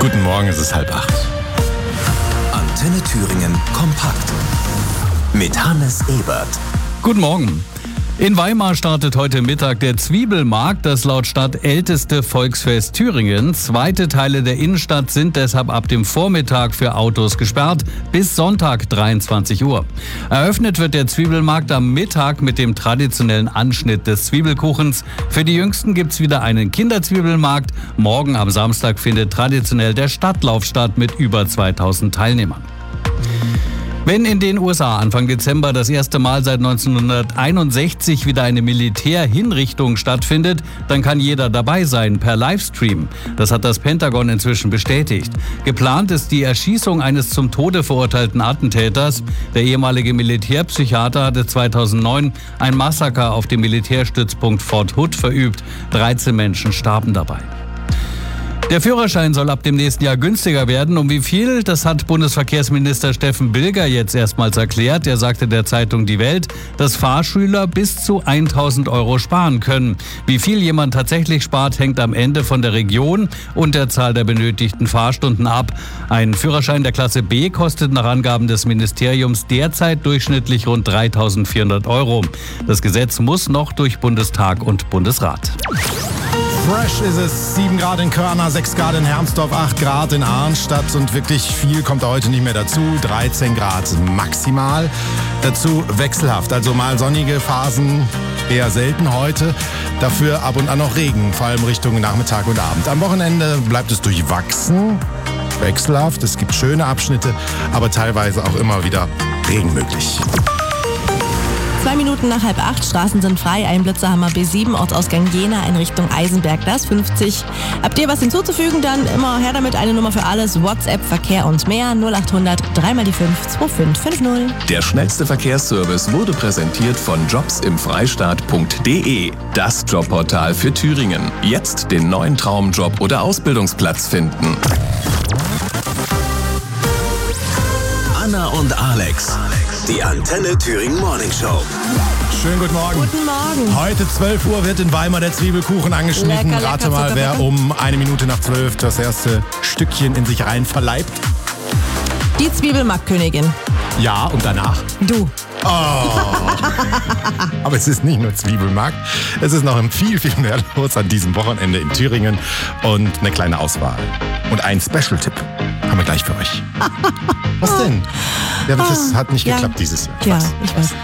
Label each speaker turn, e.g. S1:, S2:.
S1: Guten Morgen, es ist 7:30.
S2: Antenne Thüringen kompakt mit Hannes Ebert.
S3: Guten Morgen. In Weimar startet heute Mittag der Zwiebelmarkt, das laut Stadt älteste Volksfest Thüringens. Weite Teile der Innenstadt sind deshalb ab dem Vormittag für Autos gesperrt bis Sonntag 23 Uhr. Eröffnet wird der Zwiebelmarkt am Mittag mit dem traditionellen Anschnitt des Zwiebelkuchens. Für die Jüngsten gibt's wieder einen Kinderzwiebelmarkt. Morgen am Samstag findet traditionell der Stadtlauf statt mit über 2000 Teilnehmern. Wenn in den USA Anfang Dezember das erste Mal seit 1961 wieder eine Militärhinrichtung stattfindet, dann kann jeder dabei sein per Livestream. Das hat das Pentagon inzwischen bestätigt. Geplant ist die Erschießung eines zum Tode verurteilten Attentäters. Der ehemalige Militärpsychiater hatte 2009 ein Massaker auf dem Militärstützpunkt Fort Hood verübt. 13 Menschen starben dabei. Der Führerschein soll ab dem nächsten Jahr günstiger werden. Um wie viel? Das hat Bundesverkehrsminister Steffen Bilger jetzt erstmals erklärt. Er sagte der Zeitung Die Welt, dass Fahrschüler bis zu 1.000 Euro sparen können. Wie viel jemand tatsächlich spart, hängt am Ende von der Region und der Zahl der benötigten Fahrstunden ab. Ein Führerschein der Klasse B kostet nach Angaben des Ministeriums derzeit durchschnittlich rund 3.400 Euro. Das Gesetz muss noch durch Bundestag und Bundesrat.
S1: Fresh ist es, 7 Grad in Körner, 6 Grad in Hermsdorf, 8 Grad in Arnstadt und wirklich viel kommt da heute nicht mehr dazu. 13 Grad maximal. Dazu wechselhaft, also mal sonnige Phasen, eher selten heute. Dafür ab und an noch Regen, vor allem Richtung Nachmittag und Abend. Am Wochenende bleibt es durchwachsen, wechselhaft. Es gibt schöne Abschnitte, aber teilweise auch immer wieder Regen möglich.
S4: 2 Minuten nach 7:30, Straßen sind frei. Einblitzer haben wir B7, Ortsausgang Jena in Richtung Eisenberg, das 50. Habt ihr was hinzuzufügen, dann immer her damit, eine Nummer für alles. WhatsApp, Verkehr und mehr, 0800 3 mal die 5 2550.
S2: Der schnellste Verkehrsservice wurde präsentiert von jobsimfreistaat.de. Das Jobportal für Thüringen. Jetzt den neuen Traumjob oder Ausbildungsplatz finden. Anna und Alex. Die Antenne Thüringen Morning Show.
S1: Schönen guten Morgen.
S4: Guten Morgen.
S1: Heute 12 Uhr wird in Weimar der Zwiebelkuchen angeschnitten.
S4: Lecker,
S1: Rate mal, wer um 1 Minute nach 12 das erste Stückchen in sich rein verleibt.
S4: Die Zwiebelmarktkönigin.
S1: Ja, und danach?
S4: Du.
S1: Aber es ist nicht nur Zwiebelmarkt, es ist noch viel, viel mehr los an diesem Wochenende in Thüringen und eine kleine Auswahl. Und einen Special-Tipp haben wir gleich für euch. Was denn? Ja, das hat nicht geklappt dieses Jahr.
S4: Ja, ich weiß.